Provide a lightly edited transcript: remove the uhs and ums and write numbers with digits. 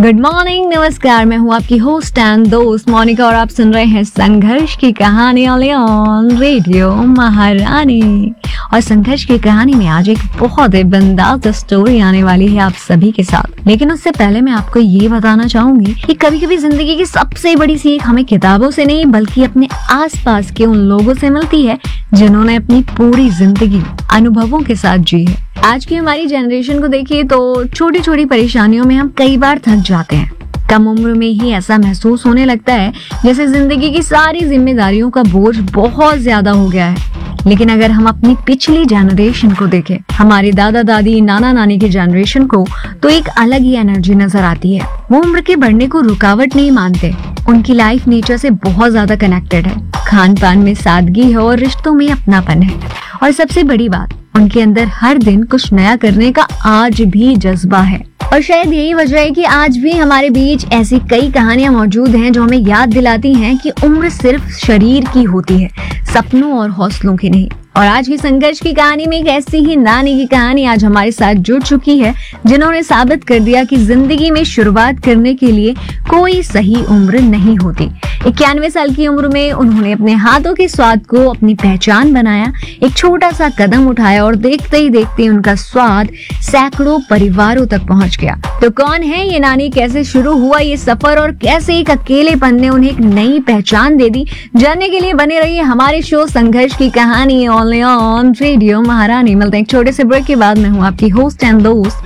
Good morning, नमस्कार। मैं हूँ आपकी होस्ट एंड दोस्त मोनिका और आप सुन रहे हैं संघर्ष की कहानी ऑन रेडियो महारानी। और संघर्ष की कहानी में आज एक बहुत ही बिंदास स्टोरी आने वाली है आप सभी के साथ। लेकिन उससे पहले मैं आपको ये बताना चाहूंगी कि कभी कभी जिंदगी की सबसे बड़ी सीख हमें किताबों से नहीं बल्कि अपने आसपास के उन लोगों से मिलती है जिन्होंने अपनी पूरी जिंदगी अनुभवों के साथ जी है। आज की हमारी जनरेशन को देखिए तो छोटी छोटी परेशानियों में हम कई बार थक जाते हैं। कम उम्र में ही ऐसा महसूस होने लगता है जैसे जिंदगी की सारी जिम्मेदारियों का बोझ बहुत ज्यादा हो गया है। लेकिन अगर हम अपनी पिछली जनरेशन को देखें, हमारे दादा दादी नाना नानी की जनरेशन को, तो एक अलग ही एनर्जी नजर आती है। वो उम्र के बढ़ने को रुकावट नहीं मानते। उनकी लाइफ नेचर से बहुत ज्यादा कनेक्टेड है। खान पान में सादगी है और रिश्तों में अपनापन है। और सबसे बड़ी बात, उनके अंदर हर दिन कुछ नया करने का आज भी जज्बा है। और शायद यही वजह है कि आज भी हमारे बीच ऐसी कई कहानियां मौजूद हैं जो हमें याद दिलाती हैं कि उम्र सिर्फ शरीर की होती है, सपनों और हौसलों की नहीं। और आज की संघर्ष की कहानी में एक ऐसी ही नानी की कहानी आज हमारे साथ जुड़ चुकी है जिन्होंने साबित कर दिया कि जिंदगी में शुरुआत करने के लिए कोई सही उम्र नहीं होती। 91 साल की उम्र में उन्होंने अपने हाथों के स्वाद को अपनी पहचान बनाया। एक छोटा सा कदम उठाया और देखते ही देखते उनका स्वाद सैकड़ों परिवारों तक पहुंच गया। तो कौन है ये नानी, कैसे शुरू हुआ ये सफर और कैसे एक अकेलेपन ने उन्हें एक नई पहचान दे दी? जानने के लिए बने रहिए हमारे शो संघर्ष की कहानी ऑन रेडियो महारानी। मिलते हैं एक छोटे से ब्रेक के बाद। मैं हूँ आपकी होस्ट एंड दोस्त